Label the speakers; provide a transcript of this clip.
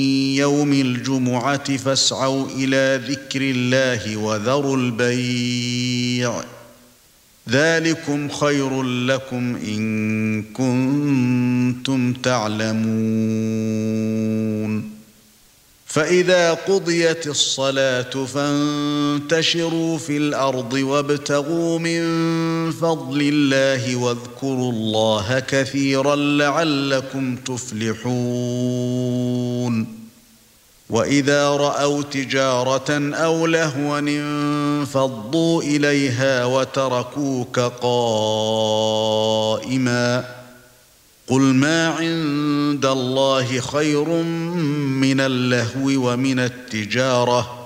Speaker 1: يوم الجمعة فاسعوا إلى ذكر الله وذروا البيع ذلكم خير لكم إن كنتم تعلمون فإذا قضيت الصلاة فانتشروا في الأرض وابتغوا من فضل الله واذكروا الله كثيرا لعلكم تفلحون وإذا رأوا تجارة أو لهوا انفضوا إليها وتركوك قائما قل ما عند الله خير من اللهو ومن التجارة